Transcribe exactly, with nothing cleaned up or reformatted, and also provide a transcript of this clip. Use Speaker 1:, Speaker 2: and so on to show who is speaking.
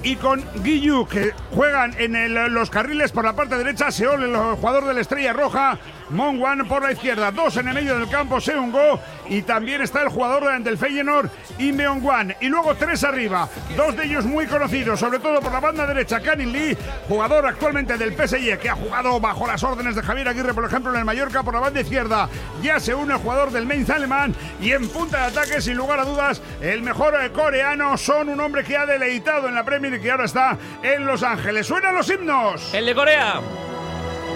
Speaker 1: y con Guiyu, que juegan en el, los carriles por la parte derecha. Seol, el jugador de la Estrella Roja. Mongwan por la izquierda, dos en el medio del campo, Seung-go, y también está el jugador del Feyenoord, Im Myung-wan, y luego tres arriba, dos de ellos muy conocidos, sobre todo por la banda derecha, Kanin Lee, jugador actualmente del P S G, que ha jugado bajo las órdenes de Javier Aguirre, por ejemplo, en el Mallorca. Por la banda izquierda ya se une el jugador del Mainz alemán, y en punta de ataque, sin lugar a dudas, el mejor coreano, Son, un hombre que ha deleitado en la Premier y que ahora está en Los Ángeles. ¡Suenan los himnos!
Speaker 2: ¡El de Corea!